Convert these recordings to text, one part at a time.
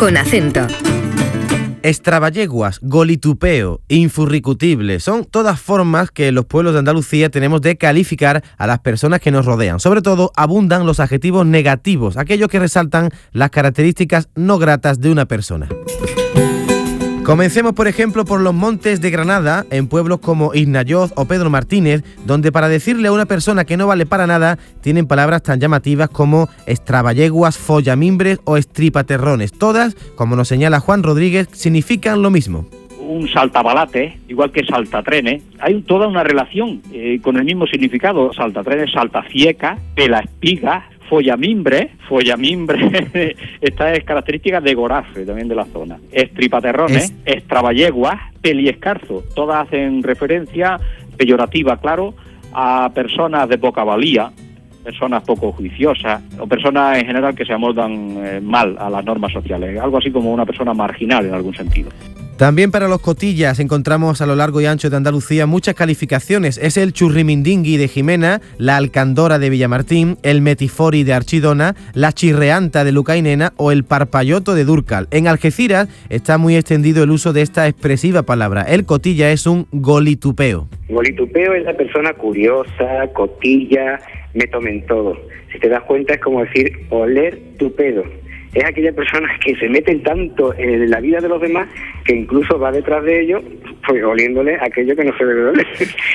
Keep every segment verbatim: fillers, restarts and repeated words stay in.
Con acento. Extraballeguas, golitupeo, infurricutible, son todas formas que en los pueblos de Andalucía tenemos de calificar a las personas que nos rodean. Sobre todo abundan los adjetivos negativos, aquellos que resaltan las características no gratas de una persona. Comencemos, por ejemplo, por los Montes de Granada, en pueblos como Isnayoz o Pedro Martínez, donde para decirle a una persona que no vale para nada, tienen palabras tan llamativas como extraballeguas, follamimbres o estripaterrones. Todas, como nos señala Juan Rodríguez, significan lo mismo. Un saltabalate, igual que saltatrenes, hay toda una relación eh, con el mismo significado. Saltatrenes, saltacieca, pelaespiga, follamimbre, follamimbre, esta es característica de Gorafe, también de la zona. Estripaterrones, es... extraballeguas, peliescarzo, todas hacen referencia peyorativa, claro, a personas de poca valía, personas poco juiciosas, o personas en general que se amoldan eh, mal a las normas sociales, algo así como una persona marginal en algún sentido. También para los cotillas encontramos a lo largo y ancho de Andalucía muchas calificaciones. Es el churrimindingui de Jimena, la alcandora de Villamartín, el metifori de Archidona, la chirreanta de Lucainena o el parpayoto de Dúrcal. En Algeciras está muy extendido el uso de esta expresiva palabra. El cotilla es un golitupeo. Golitupeo es la persona curiosa, cotilla, me tomen todo. Si te das cuenta es como decir oler tu pedo. Es aquella persona que se meten tanto en la vida de los demás que incluso va detrás de ellos pues oliéndole aquello que no se debe oler.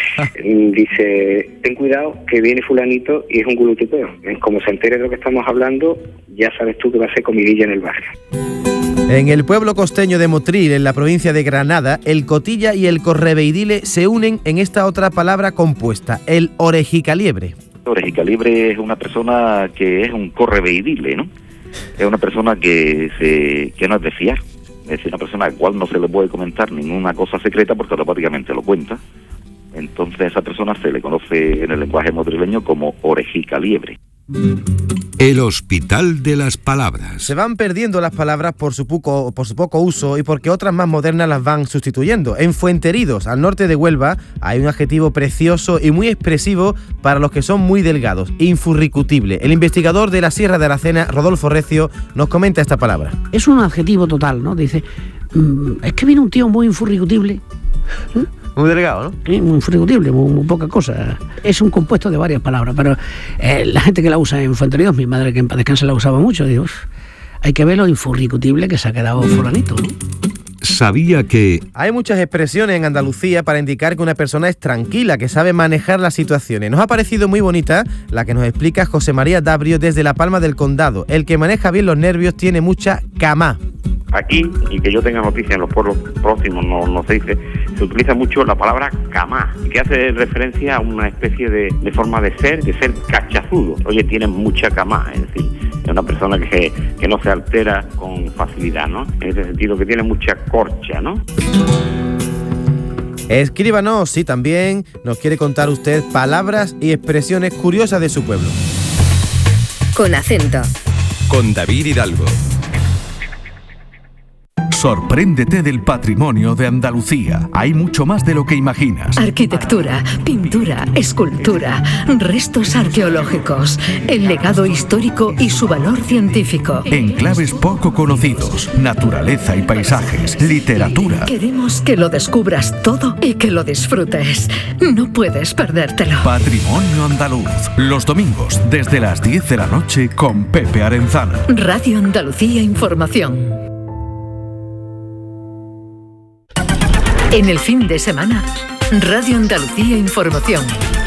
Dice, ten cuidado que viene fulanito y es un golitupeo. Como se entere de lo que estamos hablando, ya sabes tú que va a ser comidilla en el barrio. En el pueblo costeño de Motril, en la provincia de Granada, el cotilla y el correveidile se unen en esta otra palabra compuesta, el orejicaliebre. Orejicaliebre es una persona que es un correveidile, ¿no? Es una persona que se que no es de fiar, es decir, una persona a la cual no se le puede comentar ninguna cosa secreta porque automáticamente lo cuenta. Entonces a esa persona se le conoce en el lenguaje motrileño como orejicaliebre. El Hospital de las Palabras. Se van perdiendo las palabras por su poco, por su poco uso y porque otras más modernas las van sustituyendo. En Fuenteridos, al norte de Huelva, hay un adjetivo precioso y muy expresivo para los que son muy delgados, infurricutible. El investigador de la Sierra de Aracena, Rodolfo Recio, nos comenta esta palabra. Es un adjetivo total, ¿no? Dice, mmm, es que viene un tío muy infurricutible. ¿Eh? Muy delgado, ¿no? Sí, muy infurricutible, muy, muy poca cosa. Es un compuesto de varias palabras, pero eh, la gente que la usa en Fuenteridos, mi madre que en paz descanse la usaba mucho, digo, hay que ver lo infurricutible que se ha quedado fulanito, ¿no? Sabía que... Hay muchas expresiones en Andalucía para indicar que una persona es tranquila, que sabe manejar las situaciones. Nos ha parecido muy bonita la que nos explica José María Dabrio desde La Palma del Condado. El que maneja bien los nervios tiene mucha camá. Aquí, y que yo tenga noticia en los pueblos próximos, no, no se dice, se utiliza mucho la palabra camá, que hace referencia a una especie de, de forma de ser, de ser cachazudo. Oye, tiene mucha camá, es decir, es una persona que, que no se altera con facilidad, ¿no? En ese sentido, que tiene mucha corcha, ¿no? Escríbanos si también nos quiere contar usted palabras y expresiones curiosas de su pueblo. Con acento. Con David Hidalgo. Sorpréndete del patrimonio de Andalucía. Hay mucho más de lo que imaginas. Arquitectura, pintura, escultura, restos arqueológicos, el legado histórico y su valor científico. Enclaves poco conocidos, naturaleza y paisajes, literatura. Queremos que lo descubras todo y que lo disfrutes. No puedes perdértelo. Patrimonio andaluz. Los domingos, desde las diez de la noche, con Pepe Arenzano. Radio Andalucía Información. En el fin de semana, Radio Andalucía Información.